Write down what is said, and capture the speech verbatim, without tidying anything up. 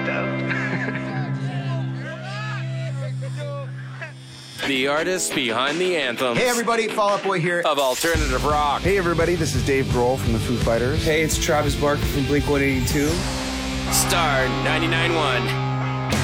The artist behind the anthems. Hey everybody, Fall Out Boy here. Of alternative rock. Hey everybody, this is Dave Grohl from the Foo Fighters. Hey, it's Travis Barker from Blink one eighty-two. Star ninety-nine point one.